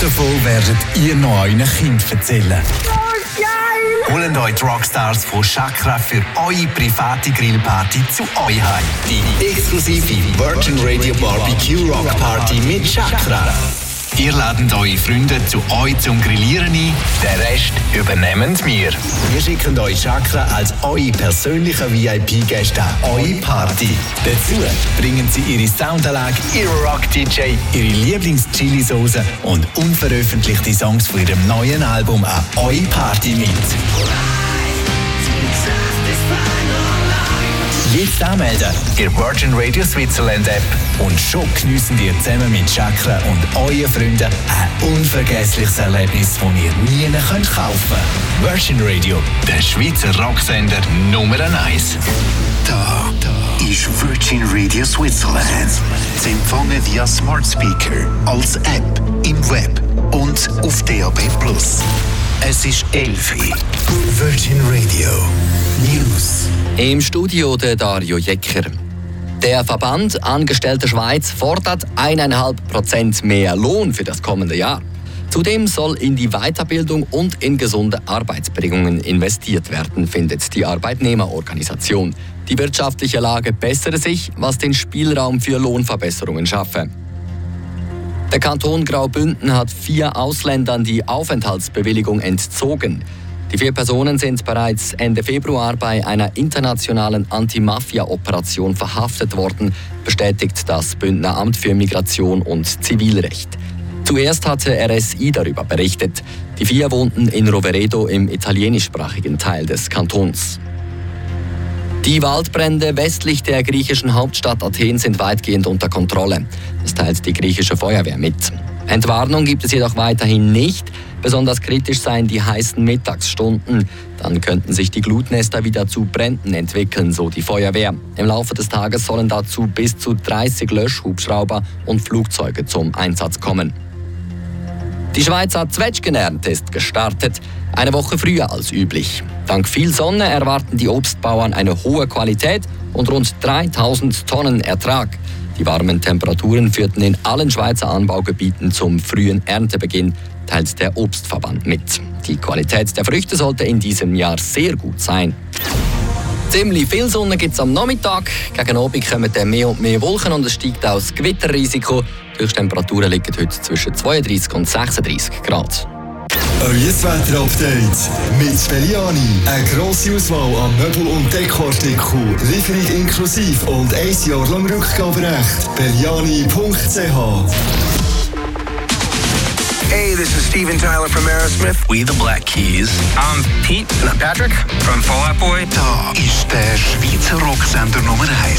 davon werdet ihr noch euren Kindern erzählen. Oh, geil! Holen euch die Rockstars von Chakra für eure private Grillparty zu euch heim. Die exklusive Virgin Radio Barbecue Rock Party mit Chakra. Ihr ladet eure Freunde zu euch zum Grillieren ein, den Rest übernehmen wir. Wir schicken euch Chakra als eure persönlichen VIP-Gäste an eure Party. Dazu bringen sie ihre Soundanlage, ihre Rock-DJ, ihre Lieblings-Chili-Sauce und unveröffentlichte Songs von ihrem neuen Album an eure Party mit. Jetzt anmelden, ihr Virgin Radio Switzerland App und schon geniessen ihr zusammen mit Chakra und euren Freunden ein unvergessliches Erlebnis, das ihr nie kaufen könnt. Virgin Radio, der Schweizer Rocksender Nummer 1. Da ist Virgin Radio Switzerland. Zu empfangen via Smart Speaker, als App, im Web und auf DAB+. Es ist 11 Uhr. Virgin Radio News. Im Studio der Dario Jecker. Der Verband Angestellte Schweiz fordert 1,5% mehr Lohn für das kommende Jahr. Zudem soll in die Weiterbildung und in gesunde Arbeitsbedingungen investiert werden, findet die Arbeitnehmerorganisation. Die wirtschaftliche Lage bessere sich, was den Spielraum für Lohnverbesserungen schaffe. Der Kanton Graubünden hat 4 Ausländern die Aufenthaltsbewilligung entzogen. Die 4 Personen sind bereits Ende Februar bei einer internationalen Anti-Mafia-Operation verhaftet worden, bestätigt das Bündner Amt für Migration und Zivilrecht. Zuerst hatte RSI darüber berichtet. Die 4 wohnten in Roveredo im italienischsprachigen Teil des Kantons. Die Waldbrände westlich der griechischen Hauptstadt Athen sind weitgehend unter Kontrolle. Das teilt die griechische Feuerwehr mit. Entwarnung gibt es jedoch weiterhin nicht. Besonders kritisch seien die heißen Mittagsstunden. Dann könnten sich die Glutnester wieder zu Bränden entwickeln, so die Feuerwehr. Im Laufe des Tages sollen dazu bis zu 30 Löschhubschrauber und Flugzeuge zum Einsatz kommen. Die Schweizer Zwetschgenernte ist gestartet, eine Woche früher als üblich. Dank viel Sonne erwarten die Obstbauern eine hohe Qualität und rund 3000 Tonnen Ertrag. Die warmen Temperaturen führten in allen Schweizer Anbaugebieten zum frühen Erntebeginn, teilt der Obstverband mit. Die Qualität der Früchte sollte in diesem Jahr sehr gut sein. Ziemlich viel Sonne gibt es am Nachmittag. Gegen Abend kommen dann mehr und mehr Wolken und es steigt auch das Gewitterrisiko. Die Höchsttemperaturen liegen heute zwischen 32 und 36 Grad. Euer Wetter-Update mit Belliani. Eine grosse Auswahl an Möbel- und Dekoartikeln. Lieferung inklusiv und 1 Jahr lang Rückgaberecht. Belliani.ch. Hey, this is Steven Tyler from Aerosmith. We the Black Keys. I'm Pete. And I'm Patrick from Fall Out Boy. Da ist der Schweizer Rocksender Nummer 1.